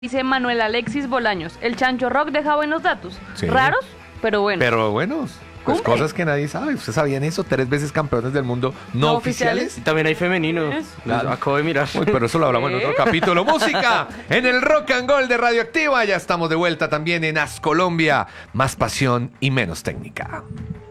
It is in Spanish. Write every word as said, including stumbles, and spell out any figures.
Dice Manuel Alexis Bolaños, el Chancho Rock deja buenos datos. Sí. Raros, pero buenos. Pero buenos. Pues Cumple. cosas que nadie sabe. ¿Ustedes sabían eso? Tres veces campeones del mundo no, No oficiales. oficiales. También hay femenino. Es- Lo acabo de mirar. Uy, pero eso lo hablamos en otro capítulo. Música en el Rock and Gold de Radioactiva. Ya estamos de vuelta también en As Colombia. Más pasión y menos técnica.